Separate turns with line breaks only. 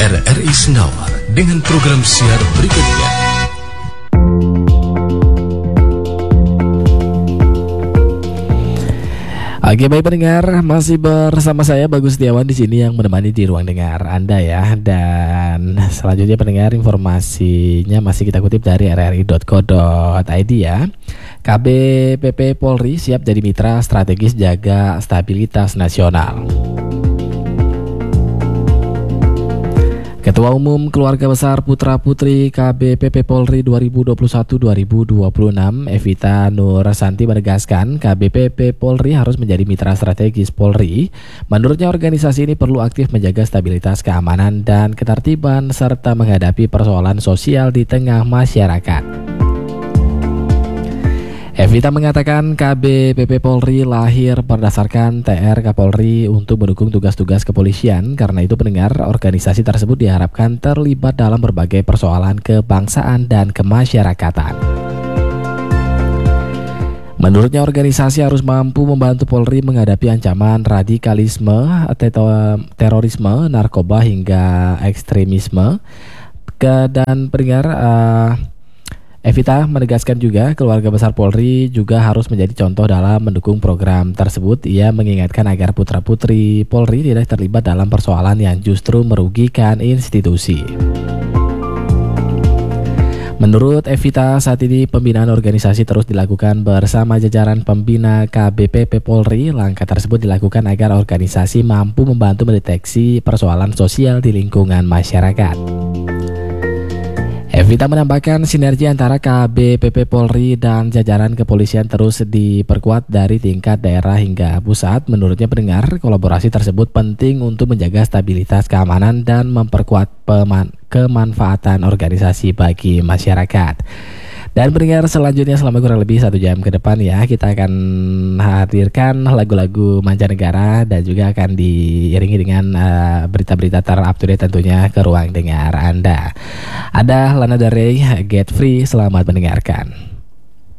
RRI Senawar dengan program siar berikutnya.
Oke, baik pendengar, masih bersama saya Bagus Setiawan di sini yang menemani di ruang dengar Anda ya. Dan selanjutnya pendengar, informasinya masih kita kutip dari rri.co.id ya. KBPP Polri siap jadi mitra strategis jaga stabilitas nasional. Ketua Umum Keluarga Besar Putra Putri KBPP Polri 2021-2026 Evita Nur Santi menegaskan KBPP Polri harus menjadi mitra strategis Polri. Menurutnya organisasi ini perlu aktif menjaga stabilitas keamanan dan ketertiban serta menghadapi persoalan sosial di tengah masyarakat. Evita mengatakan KBPP Polri lahir berdasarkan TR Kapolri untuk mendukung tugas-tugas kepolisian. Karena itu pendengar, organisasi tersebut diharapkan terlibat dalam berbagai persoalan kebangsaan dan kemasyarakatan. Menurutnya organisasi harus mampu membantu Polri menghadapi ancaman radikalisme, terorisme, narkoba hingga ekstremisme. Dan pendengar, Evita menegaskan juga keluarga besar Polri juga harus menjadi contoh dalam mendukung program tersebut. Ia mengingatkan agar putra-putri Polri tidak terlibat dalam persoalan yang justru merugikan institusi. Menurut Evita, saat ini pembinaan organisasi terus dilakukan bersama jajaran pembina KBPP Polri. Langkah tersebut dilakukan agar organisasi mampu membantu mendeteksi persoalan sosial di lingkungan masyarakat. Evita menambahkan sinergi antara KBPP Polri dan jajaran kepolisian terus diperkuat dari tingkat daerah hingga pusat. Menurutnya pendengar, kolaborasi tersebut penting untuk menjaga stabilitas keamanan dan memperkuat kemanfaatan organisasi bagi masyarakat. Dan pendengar, selanjutnya selama kurang lebih 1 jam ke depan ya, kita akan hadirkan lagu-lagu mancanegara dan juga akan diiringi dengan berita-berita terupdate tentunya ke ruang dengar Anda. Ada Lana Del Rey, Get Free, selamat mendengarkan.